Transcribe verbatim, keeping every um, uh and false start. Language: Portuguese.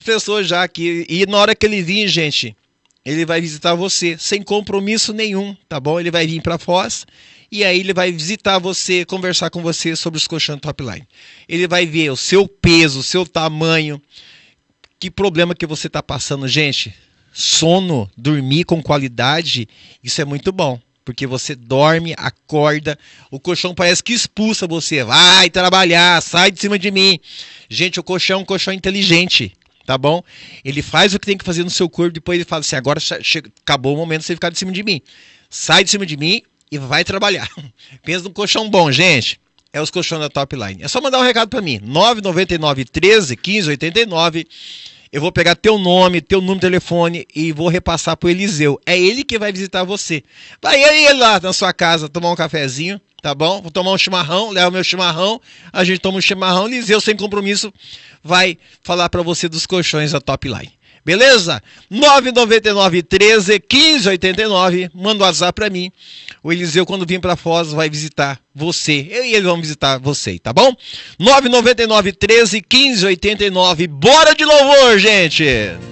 pessoas já aqui. E na hora que ele vir, gente, ele vai visitar você sem compromisso nenhum, tá bom? Ele vai vir para Foz e aí ele vai visitar você, conversar com você sobre os colchões Topline. Ele vai ver o seu peso, o seu tamanho, que problema que você está passando, gente. Sono, dormir com qualidade, isso é muito bom. Porque você dorme, acorda, o colchão parece que expulsa você. Vai trabalhar, sai de cima de mim. Gente, o colchão é um colchão inteligente, tá bom? Ele faz o que tem que fazer no seu corpo, depois ele fala assim, agora chega, acabou o momento de você ficar de cima de mim. Sai de cima de mim e vai trabalhar. Pensa num colchão bom, gente. É os colchões da Topline. É só mandar um recado para mim. nove nove nove, treze, quinze, oitenta e nove. Eu vou pegar teu nome, teu número de telefone e vou repassar pro Eliseu. É ele que vai visitar você. Vai aí lá na sua casa tomar um cafezinho, tá bom? Vou tomar um chimarrão, leva o meu chimarrão, a gente toma um chimarrão, Eliseu sem compromisso vai falar para você dos colchões da Topline. Beleza? nove nove nove, treze, quinze, oitenta e nove. Manda um WhatsApp pra mim. O Eliseu, quando vir pra Foz, vai visitar você. Eu e ele vamos visitar você, tá bom? nove nove nove, treze, quinze, oitenta e nove. Bora de louvor, gente!